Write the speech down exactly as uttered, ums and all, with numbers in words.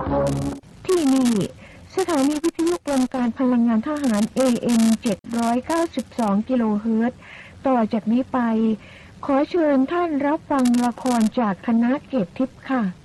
ที่นี่สถานีวิทยุกรมการพลังงานทหาร เอ เอ็ม เจ็ดร้อยเก้าสิบสอง กิโลเฮิรตซ์ต่อจากนี้ไปขอเชิญท่านรับฟังละครจากคณะเกตทิพย์ค่ะ